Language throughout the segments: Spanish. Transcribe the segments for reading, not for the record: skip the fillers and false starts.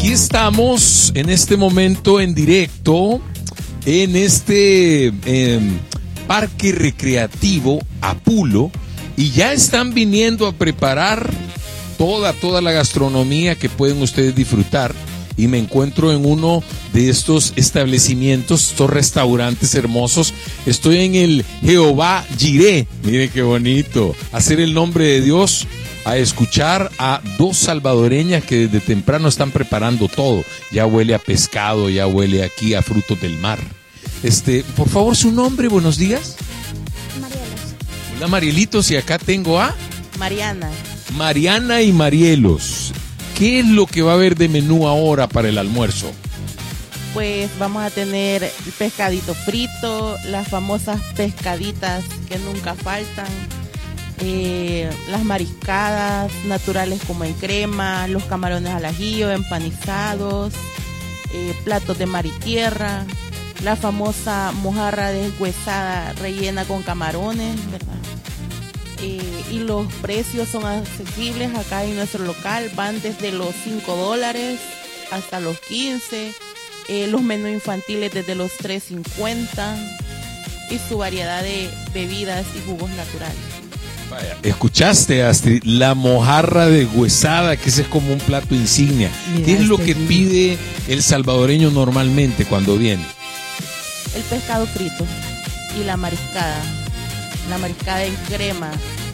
aquí estamos en este momento en directo en este parque recreativo Apulo y ya están viniendo a preparar toda la gastronomía que pueden ustedes disfrutar. Y me encuentro en uno de estos establecimientos, estos restaurantes hermosos. Estoy en el Jehová Jireh. Mire qué bonito. Hacer el nombre de Dios, a escuchar a dos salvadoreñas que desde temprano están preparando todo. Ya huele a pescado, ya huele aquí a frutos del mar. Por favor, su nombre, buenos días. Marielos. Hola, Marielitos, y acá tengo a Mariana. Mariana y Marielos. ¿Qué es lo que va a haber de menú ahora para el almuerzo? Pues vamos a tener el pescadito frito, las famosas pescaditas que nunca faltan, las mariscadas naturales como en crema, los camarones al ajillo, empanizados, platos de mar y tierra, la famosa mojarra deshuesada rellena con camarones, ¿verdad? Y los precios son accesibles acá en nuestro local, van desde los $5 hasta los 15, los menús infantiles desde los $3.50 y su variedad de bebidas y jugos naturales. Vaya, escuchaste, Astrid, la mojarra deshuesada, que ese es como un plato insignia. Mira, ¿qué es lo que pide el salvadoreño normalmente cuando viene? El pescado frito y la mariscada en crema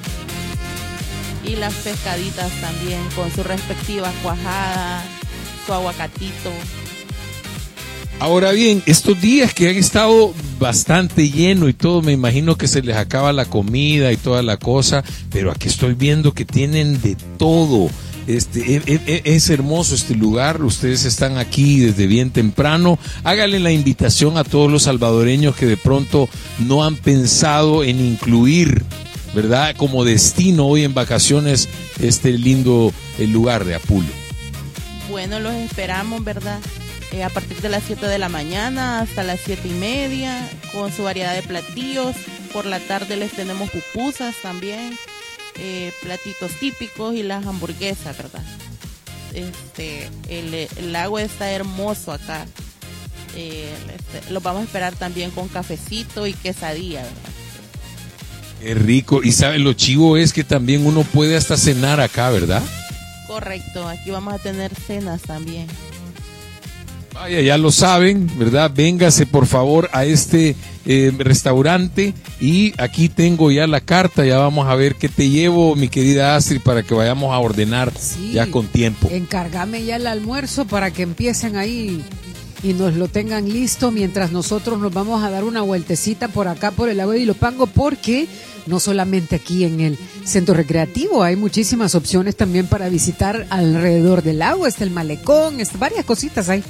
y las pescaditas también con su respectiva cuajada, su aguacatito. Ahora bien, estos días que han estado bastante llenos y todo, me imagino que se les acaba la comida y toda la cosa, pero aquí estoy viendo que tienen de todo. Es hermoso este lugar, ustedes están aquí desde bien temprano. Háganle la invitación a todos los salvadoreños que de pronto no han pensado en incluir, ¿verdad?, como destino hoy en vacaciones este lindo lugar de Apulo. Bueno, los esperamos, ¿verdad? A partir de las 7 de la mañana hasta las 7:30 con su variedad de platillos. Por la tarde les tenemos pupusas también. Platitos típicos y las hamburguesas, ¿verdad? El lago está hermoso acá. Los vamos a esperar también con cafecito y quesadilla, ¿verdad? Qué rico. Y sabe, lo chivo es que también uno puede hasta cenar acá, ¿verdad? Correcto, aquí vamos a tener cenas también. Vaya, ya lo saben, ¿verdad? Véngase por favor a este restaurante y aquí tengo ya la carta, ya vamos a ver qué te llevo, mi querida Astrid, para que vayamos a ordenar ya con tiempo. Encárgame ya el almuerzo para que empiecen ahí y nos lo tengan listo mientras nosotros nos vamos a dar una vueltecita por acá por el lago de Ilopango, porque no solamente aquí en el centro recreativo, hay muchísimas opciones también para visitar alrededor del lago, está el malecón, varias cositas hay.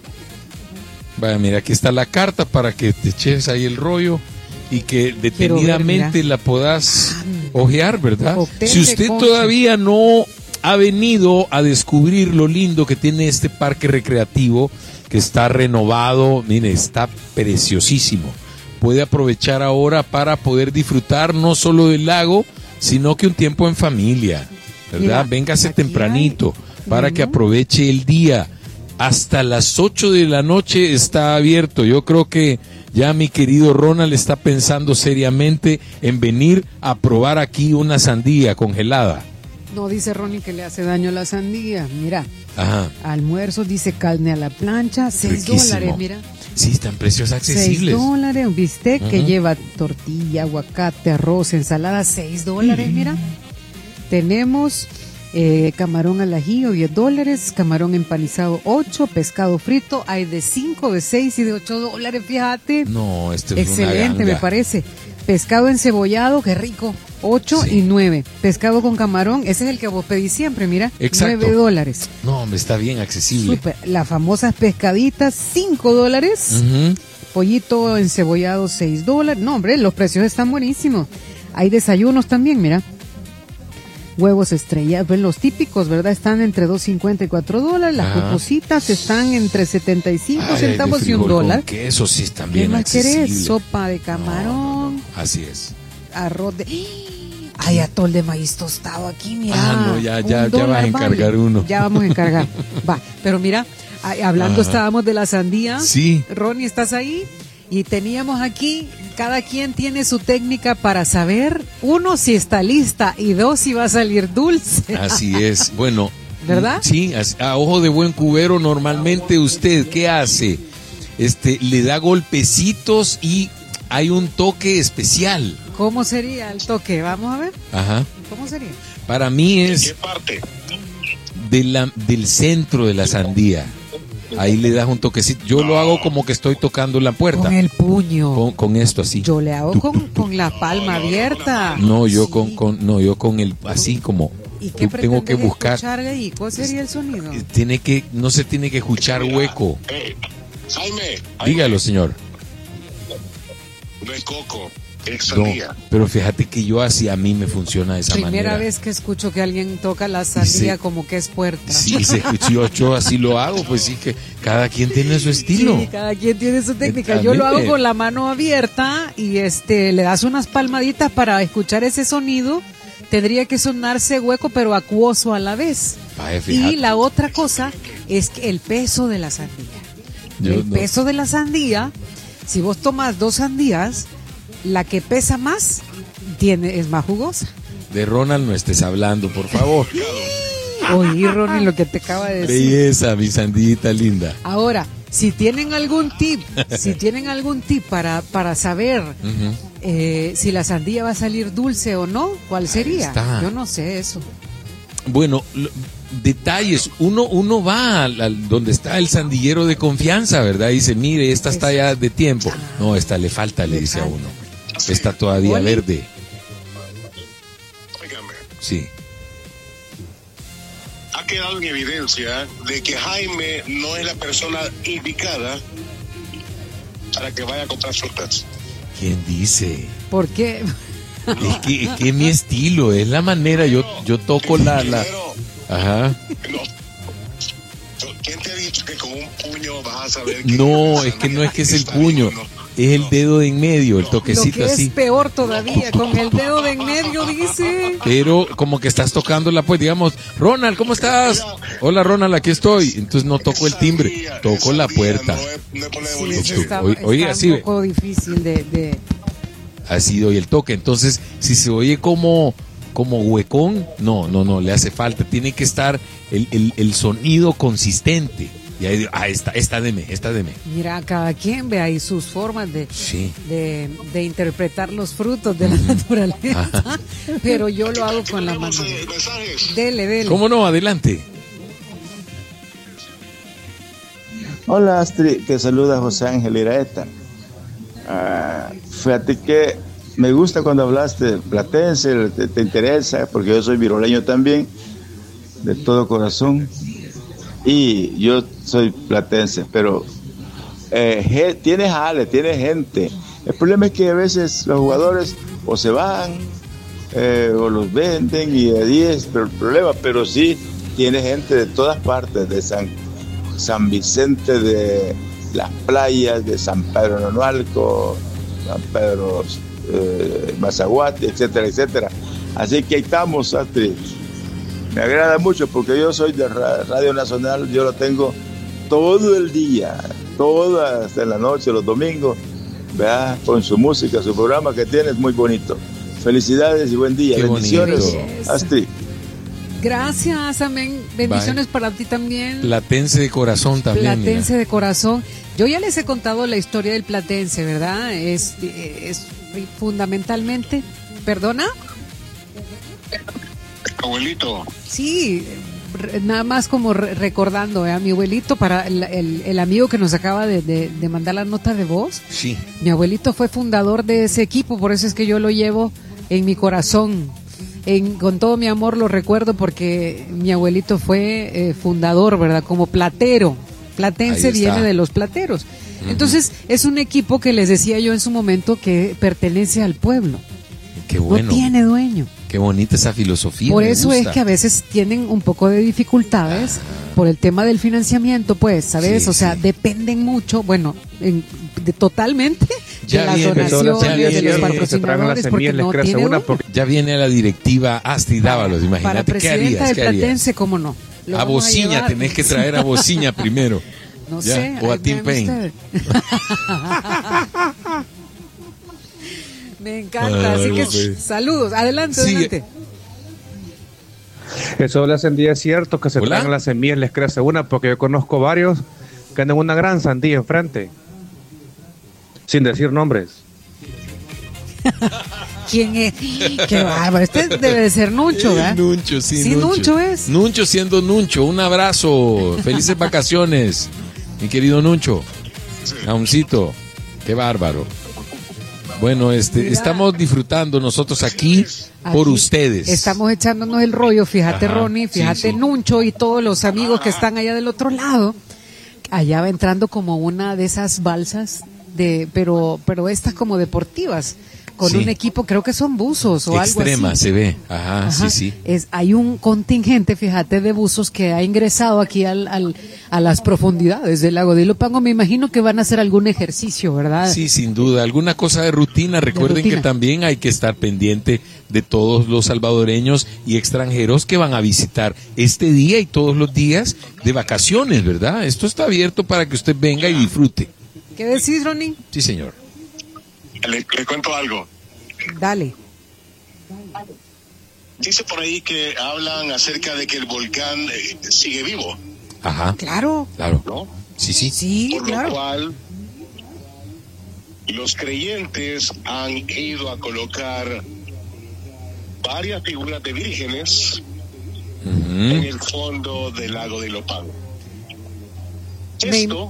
Vaya, mira, aquí está la carta para que te eches ahí el rollo y que detenidamente la puedas ojear, ¿verdad? Si usted todavía no ha venido a descubrir lo lindo que tiene este parque recreativo, que está renovado, mire, está preciosísimo. Puede aprovechar ahora para poder disfrutar no solo del lago, sino que un tiempo en familia, ¿verdad? Mira, véngase tempranito para que aproveche el día. Hasta las 8 de la noche está abierto. Yo creo que ya mi querido Ronald está pensando seriamente en venir a probar aquí una sandía congelada. No, dice Ronnie que le hace daño la sandía. Mira, ajá, almuerzo, dice carne a la plancha, $6, mira. Sí, están precios accesibles. $6, un bistec que lleva tortilla, aguacate, arroz, ensalada, $6, mira. Tenemos camarón al ajillo, $10, camarón empanizado, 8, pescado frito, hay de 5, de 6 y de $8, fíjate. No, este es excelente, me parece. Pescado encebollado, qué rico, 8 y 9. Pescado con camarón, ese es el que vos pedís siempre, mira. Exacto. $9. No, hombre, está bien accesible. Super. Las famosas pescaditas, $5. Pollito encebollado, $6. No, hombre, los precios están buenísimos. Hay desayunos también, mira. Huevos estrellados, los típicos, ¿verdad? Están entre $2.50 y $4. Las pupusas están entre 75 centavos y $1. Que eso sí están bien accesibles. ¿Qué más querés? Sopa de camarón. No. Así es. Arroz de... Hay atol de maíz tostado aquí, mira. No, ya vas a encargar uno. Ya vamos a encargar. Va, pero mira, hablando estábamos de la sandía. Sí. Ronnie, ¿estás ahí? Y teníamos aquí, cada quien tiene su técnica para saber, uno, si está lista, y dos, si va a salir dulce. Así es. Bueno, ¿verdad? Sí, a ojo de buen cubero, normalmente usted, ¿qué hace? Le da golpecitos y hay un toque especial. ¿Cómo sería el toque? Vamos a ver. Ajá. ¿Cómo sería? Para mí es... ¿De qué parte? Del centro de la sandía. Ahí le das un toquecito. Yo lo hago como que estoy tocando la puerta. Con el puño. Con esto así. Yo le hago con la palma abierta. No, yo con el así como. ¿Y qué tengo que buscar. Ahí? ¿Cuál sería el sonido? No se tiene que escuchar hueco. Jaime. Dígalo, señor. No es coco, es sandía. No, pero fíjate que yo así a mí me funciona de esa manera. Primera vez que escucho que alguien toca la sandía como que es puerta. Sí, se escuchó, yo así lo hago, pues sí que cada quien tiene su estilo. Sí, cada quien tiene su técnica. Yo lo hago con la mano abierta y le das unas palmaditas para escuchar ese sonido. Tendría que sonarse hueco pero acuoso a la vez. Y la otra cosa es que el peso de la sandía. Peso de la sandía, si vos tomas 2 sandías, la que pesa más es más jugosa. De Ronald no estés hablando, por favor. Oí, Ronnie, lo que te acaba de decir. Belleza, mi sandita linda. Ahora, si tienen algún tip para saber si la sandía va a salir dulce o no, ¿cuál sería? Yo no sé eso. Bueno, detalles. Uno va donde está el sandillero de confianza, ¿verdad? Y dice, mire, esta está ya de tiempo. No, esta le falta, le dice a uno. Está todavía verde. Óigame. Sí. Ha quedado en evidencia de que Jaime no es la persona indicada para que vaya a comprar frutas. ¿Quién dice? ¿Por qué? Es que es mi estilo, es la manera, yo toco la... Ajá. ¿Quién te ha dicho que con un puño vas a saber? No, es que no es que es el puño, es el dedo de en medio, el toquecito lo que así. Es peor todavía, con el dedo de en medio, dice. Pero como que estás tocándola, pues digamos, Ronald, ¿cómo estás? Hola Ronald, aquí estoy. Entonces no toco el timbre, toco la puerta. Oye, así un poco difícil de... Así doy el toque. Entonces, si se oye como huecón, no, le hace falta. Tiene que estar el sonido consistente. Y ahí digo, esta deme. Mira, cada quien ve ahí sus formas de interpretar los frutos de la naturaleza. Ajá. Pero yo lo hago con la mano. Dele. ¿Cómo no? Adelante. Hola Astrid, te saluda José Ángel Iraeta. Fíjate que me gusta cuando hablaste platense, te interesa, porque yo soy viroleño también, de todo corazón, y yo soy platense, pero tiene jale, tiene gente. El problema es que a veces los jugadores o se van, o los venden, y ahí es el problema, pero sí tiene gente de todas partes, de San Vicente, de las playas, de San Pedro Nonualco, San Pedro Mazaguate, etcétera. Así que ahí estamos, Astrid. Me agrada mucho porque yo soy de Radio Nacional, yo lo tengo todo el día, hasta en la noche, los domingos, ¿verdad? Con su música, su programa que tiene es muy bonito. Felicidades y buen día. Qué bendiciones, bonito. Astrid. Gracias, amén. Bendiciones para ti también. Platense de corazón también. Platense de corazón. Yo ya les he contado la historia del platense, ¿verdad? Es fundamentalmente... ¿Perdona? Abuelito. Sí, nada más como recordando a mi abuelito, para el amigo que nos acaba de mandar la nota de voz. Sí. Mi abuelito fue fundador de ese equipo, por eso es que yo lo llevo en mi corazón. Con todo mi amor lo recuerdo porque mi abuelito fue fundador, ¿verdad? Como platero. Platense viene de los plateros. Uh-huh. Entonces, es un equipo que les decía yo en su momento que pertenece al pueblo. Qué bueno. No tiene dueño. Qué bonita esa filosofía. Por eso es que a veces tienen un poco de dificultades por el tema del financiamiento, pues, ¿sabes? Sí, o sea, dependen mucho, bueno, totalmente Ya las viene, donaciones, de los patrocinadores, porque no tiene ya viene la directiva Asti Dávalos, imagínate. Para presidenta del Platense, ¿cómo no? A Bociña, tenés que traer a Bociña primero. No sé. O a Tim Payne. Me encanta, así que saludos. Adelante, adelante. Eso de la sandía es cierto, que se traen las semillas, les crece una, porque yo conozco varios que andan una gran sandía enfrente, sin decir nombres. ¿Quién es? Qué bárbaro, este debe de ser Nuncho, ¿verdad? Nuncho, sí, sí, Nuncho es. Nuncho siendo Nuncho, un abrazo, felices vacaciones, mi querido Nuncho. Jauncito, qué bárbaro. Bueno, estamos disfrutando nosotros aquí por ustedes. Estamos echándonos el rollo, fíjate, Ronnie, fíjate, sí. Nuncho y todos los amigos que están allá del otro lado. Allá va entrando como una de esas balsas pero estas como deportivas, con un equipo, creo que son buzos o extrema, algo así. Se ve, ajá. Sí. Hay un contingente, fíjate, de buzos que ha ingresado aquí a las profundidades del lago de Ilopango. Me imagino que van a hacer algún ejercicio, ¿verdad? Sí, sin duda, alguna cosa de rutina. Recuerden que también hay que estar pendiente de todos los salvadoreños y extranjeros que van a visitar este día y todos los días de vacaciones, ¿verdad? Esto está abierto para que usted venga y disfrute. ¿Qué decís, Ronnie? Sí, señor. Le cuento algo. Dale. Dice por ahí que hablan acerca de que el volcán sigue vivo. Ajá. Claro. ¿No? Sí, por lo cual, los creyentes han ido a colocar varias figuras de vírgenes en el fondo del lago de Ilopango. Esto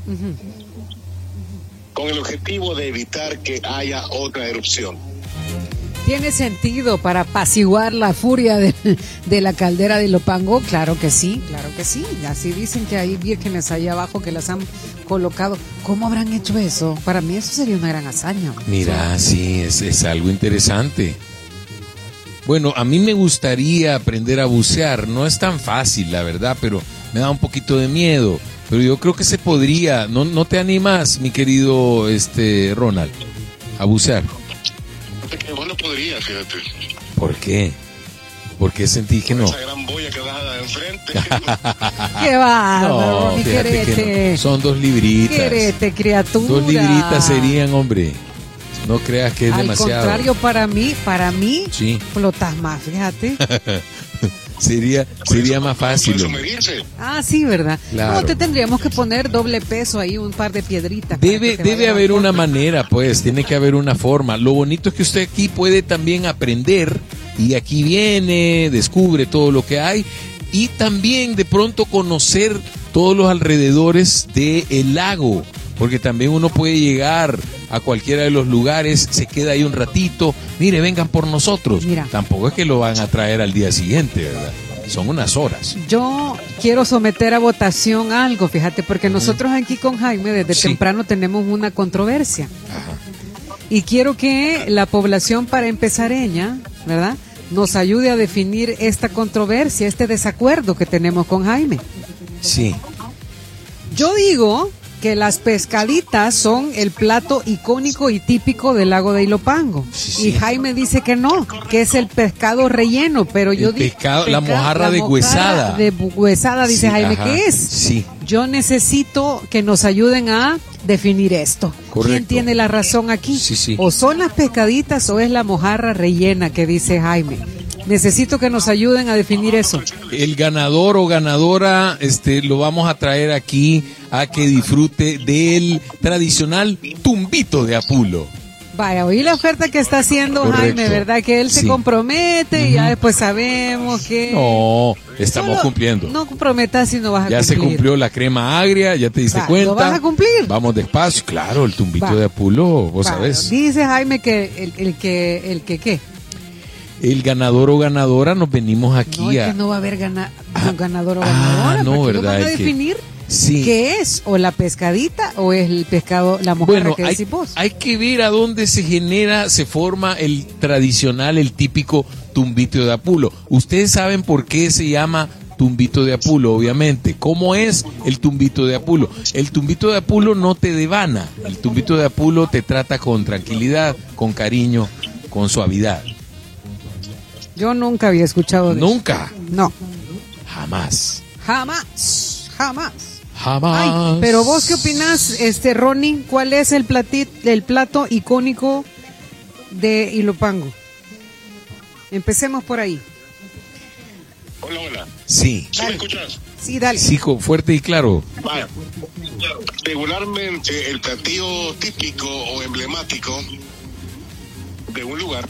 con el objetivo de evitar que haya otra erupción. ¿Tiene sentido para apaciguar la furia de la caldera de Ilopango? Claro que sí. Así dicen que hay vírgenes allá abajo que las han colocado. ¿Cómo habrán hecho eso? Para mí eso sería una gran hazaña. Mira, sí, es algo interesante. Bueno, a mí me gustaría aprender a bucear. No es tan fácil, la verdad, pero me da un poquito de miedo. Pero yo creo que se podría. ¿No te animas, mi querido Ronald, a bucear? Vos no podrías, fíjate. ¿Por qué? ¿Por qué sentí que no? Esa gran boya que vas enfrente. ¡Qué bárbaro, no, mi querete! No. Son 2 libritas. ¡Querete, criatura! 2 libritas serían, hombre. No creas que es demasiado. Al contrario, para mí, sí. Flotas más, fíjate. Sería más fácil. Ah, sí, ¿verdad? Claro. No, te tendríamos que poner doble peso ahí, un par de piedritas. Debe haber una manera, pues, tiene que haber una forma. Lo bonito es que usted aquí puede también aprender, y aquí viene, descubre todo lo que hay, y también de pronto conocer todos los alrededores del lago, porque también uno puede llegar a cualquiera de los lugares, se queda ahí un ratito, mire, vengan por nosotros. Mira. Tampoco es que lo van a traer al día siguiente, ¿verdad? Son unas horas. Yo quiero someter a votación algo, fíjate, porque nosotros aquí con Jaime desde temprano tenemos una controversia. Ajá. Y quiero que la población paraempezareña, ¿verdad?, nos ayude a definir esta controversia, este desacuerdo que tenemos con Jaime. Sí. Yo digo que las pescaditas son el plato icónico y típico del lago de Ilopango. Sí. Y Jaime dice que no, que es el pescado relleno, pero yo digo... La mojarra de huesada. De huesada, dice Jaime, ¿qué es? Sí. Yo necesito que nos ayuden a definir esto. Correcto. ¿Quién tiene la razón aquí? Sí. O son las pescaditas o es la mojarra rellena que dice Jaime. Necesito que nos ayuden a definir eso. El ganador o ganadora lo vamos a traer aquí a que disfrute del tradicional tumbito de Apulo. Vaya, oí la oferta que está haciendo Jaime, ¿verdad? Que él se compromete y ya después sabemos que... No, estamos cumpliendo. No comprometas si no vas a cumplir. Ya se cumplió la crema agria, ya te diste cuenta. ¿Lo vas a cumplir? Vamos despacio, claro, el tumbito de Apulo, vos sabés. Dice Jaime que el que ¿qué? El ganador o ganadora nos venimos aquí no, es que no va a haber ganador o ganadora. No, ¿verdad? ¿Lo van a definir? Sí. ¿Qué es? ¿O la pescadita o es el pescado, la mojarra que decís vos? Hay que ver a dónde se forma el tradicional, el típico tumbito de Apulo. ¿Ustedes saben por qué se llama tumbito de apulo, obviamente. ¿Cómo es el tumbito de apulo? El tumbito de apulo no te devana. El tumbito de apulo te trata con tranquilidad, con cariño, con suavidad. Yo nunca había escuchado de ¿Nunca? Eso. No. Jamás. Jamás. Jamás. Ay, pero vos, ¿qué opinás, Ronnie? ¿Cuál es el plato icónico de Ilopango? Empecemos por ahí. Hola. Sí. ¿Sí me escuchas? Sí, dale. Sí, fuerte y claro. Vaya. Regularmente el platillo típico o emblemático de un lugar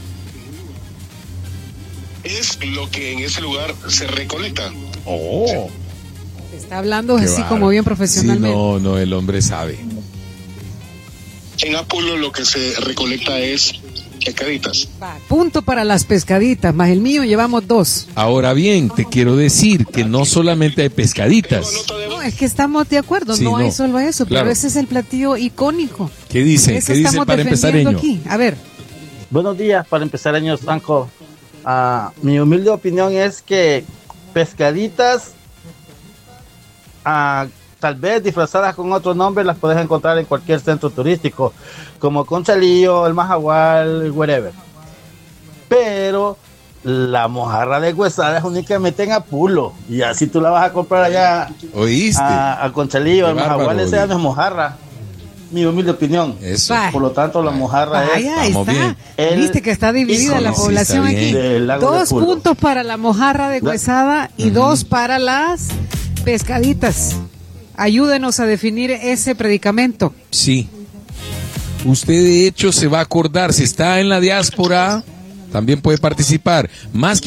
es lo que en ese lugar se recolecta. Oh. Está hablando así como bien profesionalmente. Sí, no, el hombre sabe. En Apulo lo que se recolecta es pescaditas. Punto para las pescaditas, más el mío llevamos 2. Ahora bien, te quiero decir que no solamente hay pescaditas. No, es que estamos de acuerdo, no hay solo eso, claro. Pero ese es el platillo icónico. ¿Qué dice? ¿Qué dice para empezareño? Aquí. A ver. Buenos días para empezareños, Franco. Mi humilde opinión es que pescaditas, tal vez disfrazadas con otro nombre, las puedes encontrar en cualquier centro turístico, como Conchalillo, el Majagual, wherever. Pero la mojarra deshuesada es únicamente en Apulo, y así tú la vas a comprar allá. ¿Oíste? A Conchalillo, el Majagual, esa no es mojarra. Mi humilde opinión. Eso. Por lo tanto, la mojarra es. Ahí está. Viste que está dividida la población aquí. 2 puntos para la mojarra deshuesada y 2 para las pescaditas. Ayúdenos a definir ese predicamento. Sí. Usted de hecho se va a acordar, si está en la diáspora, también puede participar. Más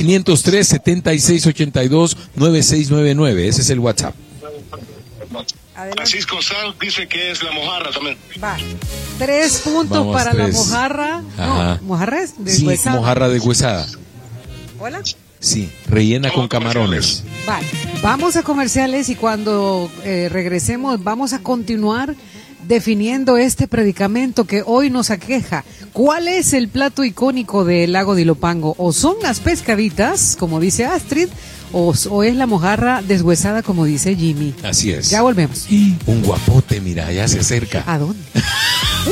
503-7682-9699. Ese es el WhatsApp. Adelante. Francisco Sanz dice que es la mojarra también. Va. 3 puntos para la mojarra. Ajá. No, mojarra es deshuesada. Sí, mojarra deshuesada. Hola. Sí, rellena con camarones. Vale, vamos a comerciales y cuando regresemos vamos a continuar definiendo este predicamento que hoy nos aqueja. ¿Cuál es el plato icónico del lago de Ilopango? ¿O son las pescaditas, como dice Astrid, o es la mojarra deshuesada, como dice Jimmy? Así es. Ya volvemos. Un guapote, mira, ya se acerca. ¿A dónde?